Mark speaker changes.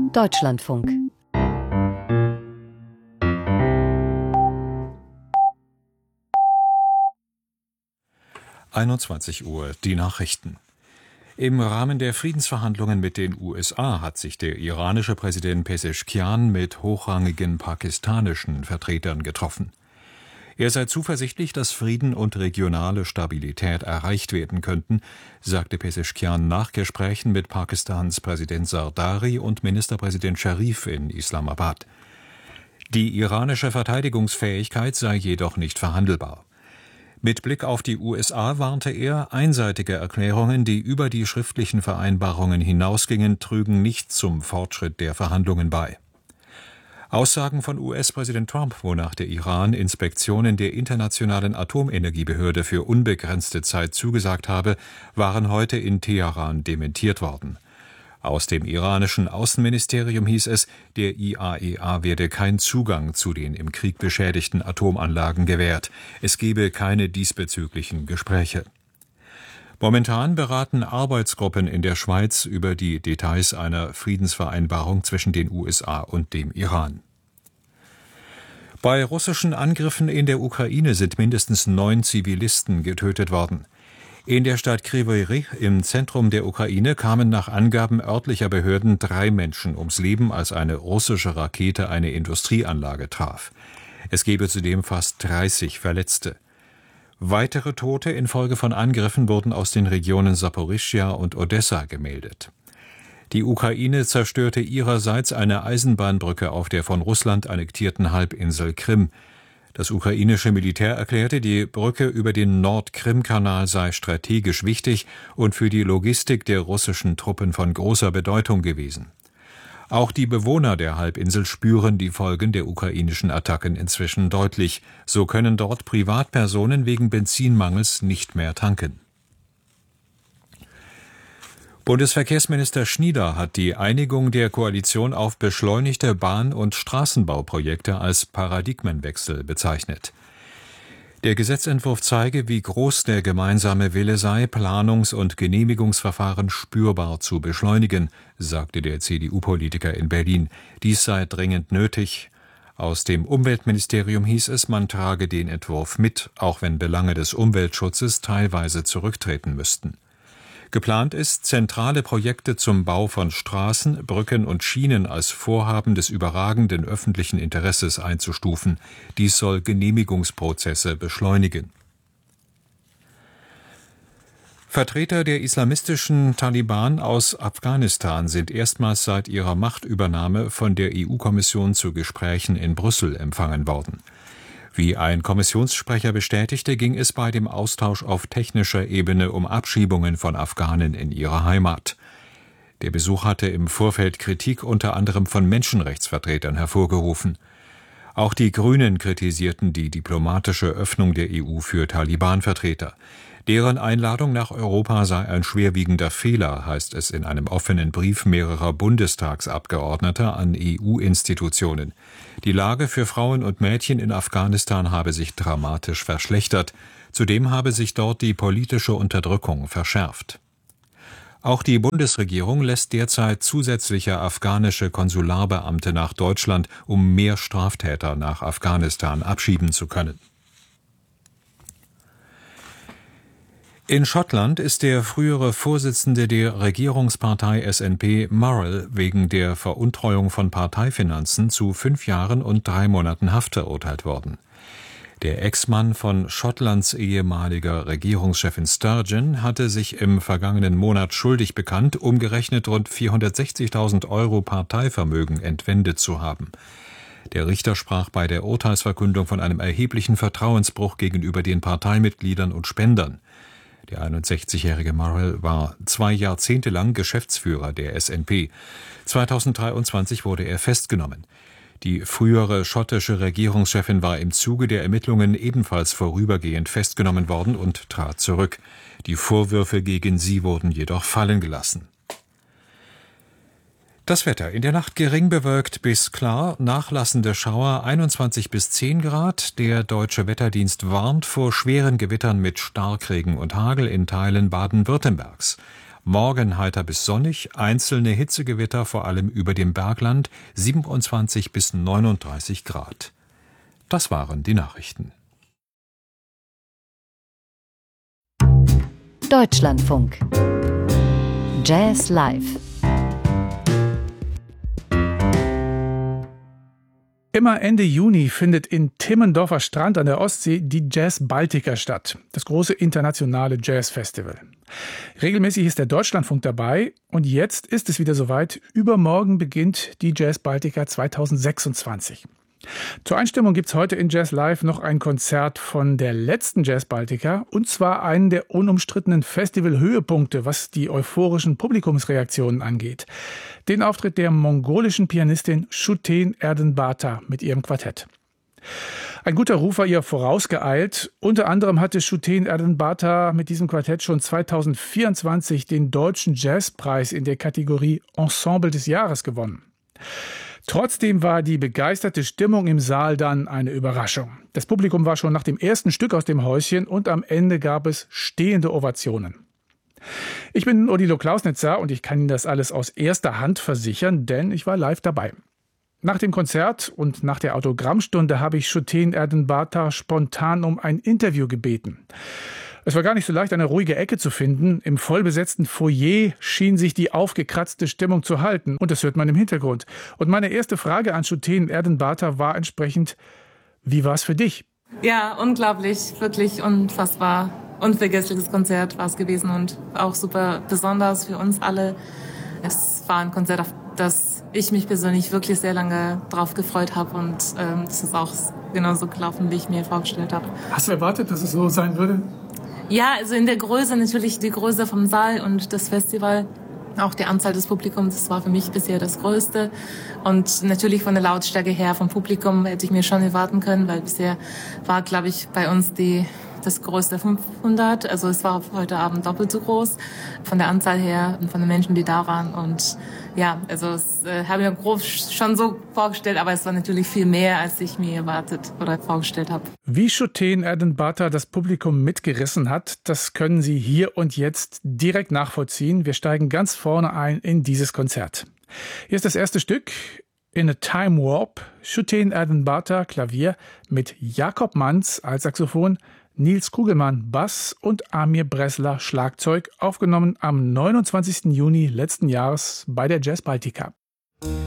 Speaker 1: Deutschlandfunk.
Speaker 2: Uhr, die Nachrichten. Im Rahmen der Friedensverhandlungen mit den USA hat sich der iranische Präsident Pezeshkian mit hochrangigen pakistanischen Vertretern getroffen. Er sei zuversichtlich, dass Frieden und regionale Stabilität erreicht werden könnten, sagte Pezeshkian nach Gesprächen mit Pakistans Präsident Zardari und Ministerpräsident Sharif in Islamabad. Die iranische Verteidigungsfähigkeit sei jedoch nicht verhandelbar. Mit Blick auf die USA warnte er, einseitige Erklärungen, die über die schriftlichen Vereinbarungen hinausgingen, trügen nicht zum Fortschritt der Verhandlungen bei. Aussagen von US-Präsident Trump, wonach der Iran Inspektionen der Internationalen Atomenergiebehörde für unbegrenzte Zeit zugesagt habe, waren heute in Teheran dementiert worden. Aus dem iranischen Außenministerium hieß es, der IAEA werde kein Zugang zu den im Krieg beschädigten Atomanlagen gewährt. Es gebe keine diesbezüglichen Gespräche. Momentan beraten Arbeitsgruppen in der Schweiz über die Details einer Friedensvereinbarung zwischen den USA und dem Iran. Bei russischen Angriffen in der Ukraine sind mindestens 9 Zivilisten getötet worden. In der Stadt Kryvyi Rih im Zentrum der Ukraine kamen nach Angaben örtlicher Behörden 3 Menschen ums Leben, als eine russische Rakete eine Industrieanlage traf. Es gebe zudem fast 30 Verletzte. Weitere Tote infolge von Angriffen wurden aus den Regionen Saporischschja und Odessa gemeldet. Die Ukraine zerstörte ihrerseits eine Eisenbahnbrücke auf der von Russland annektierten Halbinsel Krim. Das ukrainische Militär erklärte, die Brücke über den Nord-Krim-Kanal sei strategisch wichtig und für die Logistik der russischen Truppen von großer Bedeutung gewesen. Auch die Bewohner der Halbinsel spüren die Folgen der ukrainischen Attacken inzwischen deutlich. So können dort Privatpersonen wegen Benzinmangels nicht mehr tanken. Bundesverkehrsminister Schnieder hat die Einigung der Koalition auf beschleunigte Bahn- und Straßenbauprojekte als Paradigmenwechsel bezeichnet. Der Gesetzentwurf zeige, wie groß der gemeinsame Wille sei, Planungs- und Genehmigungsverfahren spürbar zu beschleunigen, sagte der CDU-Politiker in Berlin. Dies sei dringend nötig. Aus dem Umweltministerium hieß es, man trage den Entwurf mit, auch wenn Belange des Umweltschutzes teilweise zurücktreten müssten. Geplant ist, zentrale Projekte zum Bau von Straßen, Brücken und Schienen als Vorhaben des überragenden öffentlichen Interesses einzustufen. Dies soll Genehmigungsprozesse beschleunigen. Vertreter der islamistischen Taliban aus Afghanistan sind erstmals seit ihrer Machtübernahme von der EU-Kommission zu Gesprächen in Brüssel empfangen worden. Wie ein Kommissionssprecher bestätigte, ging es bei dem Austausch auf technischer Ebene um Abschiebungen von Afghanen in ihre Heimat. Der Besuch hatte im Vorfeld Kritik unter anderem von Menschenrechtsvertretern hervorgerufen. Auch die Grünen kritisierten die diplomatische Öffnung der EU für Taliban-Vertreter. Deren Einladung nach Europa sei ein schwerwiegender Fehler, heißt es in einem offenen Brief mehrerer Bundestagsabgeordneter an EU-Institutionen. Die Lage für Frauen und Mädchen in Afghanistan habe sich dramatisch verschlechtert. Zudem habe sich dort die politische Unterdrückung verschärft. Auch die Bundesregierung lässt derzeit zusätzliche afghanische Konsularbeamte nach Deutschland, um mehr Straftäter nach Afghanistan abschieben zu können. In Schottland ist der frühere Vorsitzende der Regierungspartei SNP Murrell wegen der Veruntreuung von Parteifinanzen zu 5 Jahren und 3 Monaten Haft verurteilt worden. Der Ex-Mann von Schottlands ehemaliger Regierungschefin Sturgeon hatte sich im vergangenen Monat schuldig bekannt, umgerechnet rund 460.000 € Parteivermögen entwendet zu haben. Der Richter sprach bei der Urteilsverkündung von einem erheblichen Vertrauensbruch gegenüber den Parteimitgliedern und Spendern. Der 61-jährige Murrell war 2 Jahrzehnte lang Geschäftsführer der SNP. 2023 wurde er festgenommen. Die frühere schottische Regierungschefin war im Zuge der Ermittlungen ebenfalls vorübergehend festgenommen worden und trat zurück. Die Vorwürfe gegen sie wurden jedoch fallen gelassen. Das Wetter: in der Nacht gering bewölkt bis klar, nachlassende Schauer 21 bis 10 Grad. Der Deutsche Wetterdienst warnt vor schweren Gewittern mit Starkregen und Hagel in Teilen Baden-Württembergs. Morgen heiter bis sonnig, einzelne Hitzegewitter vor allem über dem Bergland, 27 bis 39 Grad. Das waren die Nachrichten.
Speaker 1: Deutschlandfunk. Jazz Live.
Speaker 3: Immer Ende Juni findet in Timmendorfer Strand an der Ostsee die Jazz Baltica statt, das große internationale Jazzfestival. Regelmäßig ist der Deutschlandfunk dabei und jetzt ist es wieder soweit. Übermorgen beginnt die Jazz Baltica 2026. Zur Einstimmung gibt's heute in Jazz Live noch ein Konzert von der letzten Jazz Baltica, und zwar einen der unumstrittenen Festival-Höhepunkte, was die euphorischen Publikumsreaktionen angeht. Den Auftritt der mongolischen Pianistin Shuten Erdenbata mit ihrem Quartett. Ein guter Ruf war ihr vorausgeeilt. Unter anderem hatte Shuten Erdenbata mit diesem Quartett schon 2024 den Deutschen Jazzpreis in der Kategorie Ensemble des Jahres gewonnen. Trotzdem war die begeisterte Stimmung im Saal dann eine Überraschung. Das Publikum war schon nach dem ersten Stück aus dem Häuschen und am Ende gab es stehende Ovationen. Ich bin Odilo Klausnitzer und ich kann Ihnen das alles aus erster Hand versichern, denn ich war live dabei. Nach dem Konzert und nach der Autogrammstunde habe ich Shuten Erdenbata spontan um ein Interview gebeten. Es war gar nicht so leicht, eine ruhige Ecke zu finden. Im vollbesetzten Foyer schien sich die aufgekratzte Stimmung zu halten. Und das hört man im Hintergrund. Und meine erste Frage an Shuten Erdenbata war entsprechend: Wie war es für dich?
Speaker 4: Ja, unglaublich, wirklich unfassbar. Unvergessliches Konzert war es gewesen und auch super besonders für uns alle. Es war ein Konzert, auf das ich mich persönlich wirklich sehr lange drauf gefreut habe. Und es ist auch genauso gelaufen, wie ich mir vorgestellt habe.
Speaker 3: Hast du erwartet, dass es so sein würde?
Speaker 4: Ja, also in der Größe, natürlich die Größe vom Saal und das Festival, auch die Anzahl des Publikums, das war für mich bisher das Größte. Und natürlich von der Lautstärke her vom Publikum hätte ich mir schon erwarten können, weil bisher war, glaube ich, bei uns das größte 500. Also es war heute Abend doppelt so groß von der Anzahl her und von den Menschen, die da waren. Und ja, also es habe ich mir grob schon so vorgestellt, aber es war natürlich viel mehr, als ich mir erwartet oder vorgestellt habe.
Speaker 3: Wie Shuten Erdenbata das Publikum mitgerissen hat, das können Sie hier und jetzt direkt nachvollziehen. Wir steigen ganz vorne ein in dieses Konzert. Hier ist das erste Stück, In a Time Warp, Shuten Erdenbata Klavier mit Jakob Manz als Saxophon, Nils Kugelmann Bass und Amir Bressler Schlagzeug, aufgenommen am 29. Juni letzten Jahres bei der Jazz Baltica.